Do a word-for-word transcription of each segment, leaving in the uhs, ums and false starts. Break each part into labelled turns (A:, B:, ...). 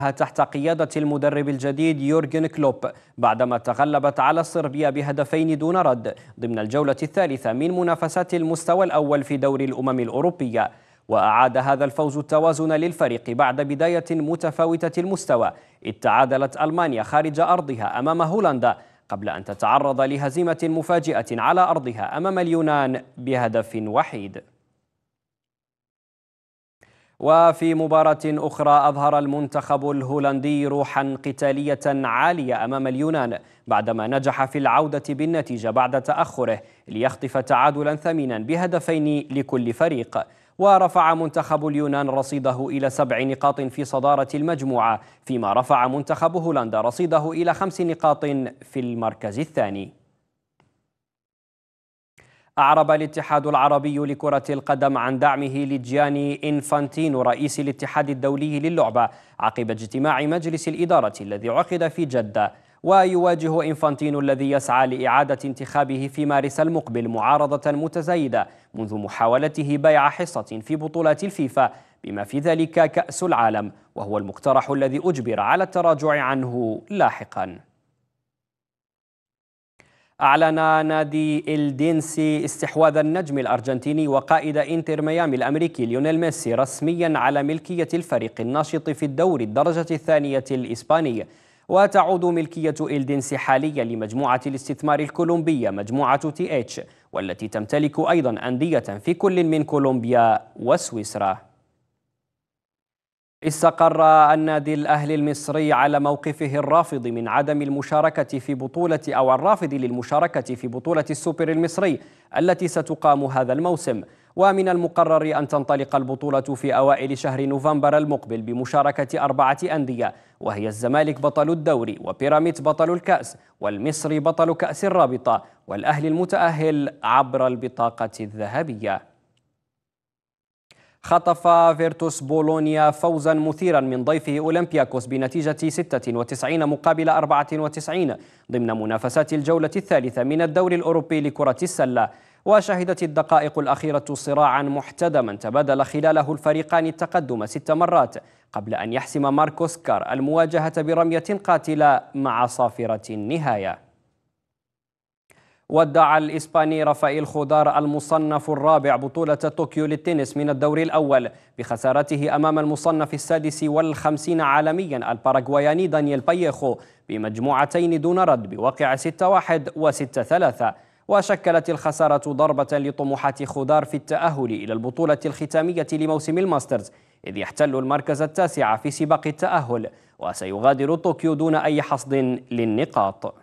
A: تحت قيادة المدرب الجديد يورجن كلوب بعدما تغلبت على صربيا بهدفين دون رد ضمن الجولة الثالثة من منافسات المستوى الأول في دوري الأمم الأوروبية. وأعاد هذا الفوز التوازن للفريق بعد بداية متفاوتة المستوى، إذ تعادلت ألمانيا خارج أرضها أمام هولندا قبل أن تتعرض لهزيمة مفاجئة على أرضها أمام اليونان بهدف وحيد. وفي مباراة أخرى أظهر المنتخب الهولندي روحا قتالية عالية أمام اليونان بعدما نجح في العودة بالنتيجة بعد تأخره ليخطف تعادلا ثمينا بهدفين لكل فريق. ورفع منتخب اليونان رصيده إلى سبع نقاط في صدارة المجموعة، فيما رفع منتخب هولندا رصيده إلى خمس نقاط في المركز الثاني. أعرب الاتحاد العربي لكرة القدم عن دعمه لجياني إنفانتينو رئيس الاتحاد الدولي للعبة عقب اجتماع مجلس الإدارة الذي عقد في جدة. ويواجه إنفانتينو الذي يسعى لإعادة انتخابه في مارس المقبل معارضة متزايدة منذ محاولته بيع حصة في بطولات الفيفا بما في ذلك كأس العالم، وهو المقترح الذي أجبر على التراجع عنه لاحقاً. أعلن نادي إلدينسي استحواذ النجم الأرجنتيني وقائد إنتر ميامي الأمريكي ليونيل ميسي رسميا على ملكية الفريق الناشط في الدوري الدرجة الثانية الإسباني. وتعود ملكية إلدينسي حاليا لمجموعة الاستثمار الكولومبية مجموعة تي اتش، والتي تمتلك أيضا أندية في كل من كولومبيا وسويسرا. استقر النادي الأهلي المصري على موقفه الرافض من عدم المشاركة في بطولة أو الرافض للمشاركة في بطولة السوبر المصري التي ستقام هذا الموسم. ومن المقرر أن تنطلق البطولة في أوائل شهر نوفمبر المقبل بمشاركة أربعة أندية، وهي الزمالك بطل الدوري، وبيراميدز بطل الكأس، والمصري بطل كأس الرابطة، والأهلي المتأهل عبر البطاقة الذهبية. خطف فيرتوس بولونيا فوزا مثيرا من ضيفه أولمبياكوس بنتيجة ستة وتسعين مقابل أربعة وتسعين ضمن منافسات الجولة الثالثة من الدوري الأوروبي لكرة السلة. وشهدت الدقائق الأخيرة صراعا محتدما تبادل خلاله الفريقان التقدم ست مرات قبل أن يحسم ماركوس كار المواجهة برمية قاتلة مع صافرة النهاية. ودع الإسباني رافائيل خضار المصنف الرابع بطولة طوكيو للتنس من الدور الأول بخسارته أمام المصنف السادس والخمسين عالميا الباراغواياني دانييل باييخو بمجموعتين دون رد بواقع ستة واحد وستة ثلاثة. وشكلت الخسارة ضربة لطموحات خضار في التأهل إلى البطولة الختامية لموسم الماسترز، إذ يحتل المركز التاسع في سباق التأهل، وسيغادر طوكيو دون أي حصد للنقاط.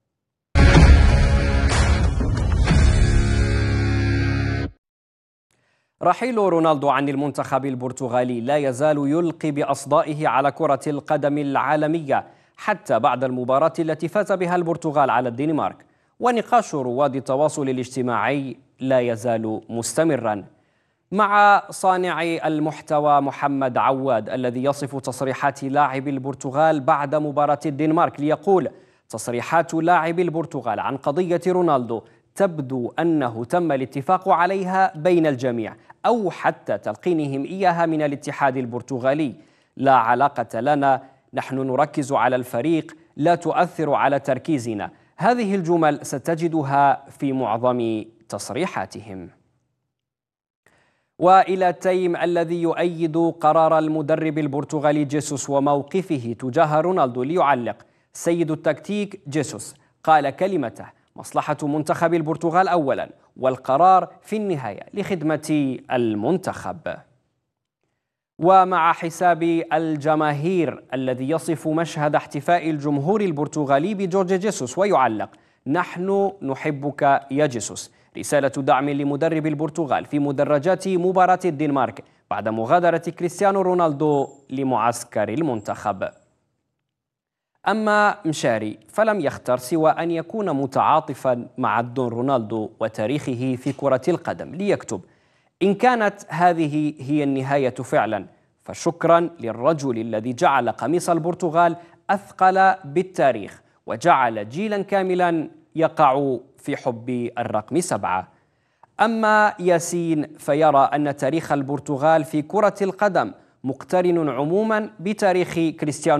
A: رحيل رونالدو عن المنتخب البرتغالي لا يزال يلقي بأصدائه على كرة القدم العالمية حتى بعد المباراة التي فاز بها البرتغال على الدنمارك. ونقاش رواد التواصل الاجتماعي لا يزال مستمرا، مع صانع المحتوى محمد عواد الذي يصف تصريحات لاعب البرتغال بعد مباراة الدنمارك ليقول: تصريحات لاعب البرتغال عن قضية رونالدو تبدو أنه تم الاتفاق عليها بين الجميع أو حتى تلقينهم إياها من الاتحاد البرتغالي. لا علاقة لنا، نحن نركز على الفريق، لا تؤثر على تركيزنا. هذه الجمل ستجدها في معظم تصريحاتهم. وإلى تيم الذي يؤيد قرار المدرب البرتغالي جيسوس وموقفه تجاه رونالدو ليعلق: سيد التكتيك جيسوس قال كلمته: مصلحة منتخب البرتغال أولا، والقرار في النهاية لخدمة المنتخب. ومع حساب الجماهير الذي يصف مشهد احتفاء الجمهور البرتغالي بجورج جيسوس ويعلق: نحن نحبك يا جيسوس، رسالة دعم لمدرب البرتغال في مدرجات مباراة الدنمارك بعد مغادرة كريستيانو رونالدو لمعسكر المنتخب. أما مشاري فلم يختر سوى أن يكون متعاطفا مع الدون رونالدو وتاريخه في كرة القدم ليكتب: إن كانت هذه هي النهاية فعلا، فشكرا للرجل الذي جعل قميص البرتغال أثقل بالتاريخ وجعل جيلا كاملا يقع في حب الرقم سبعة. أما ياسين فيرى أن تاريخ البرتغال في كرة القدم مقترن عموما بتاريخ كريستيانو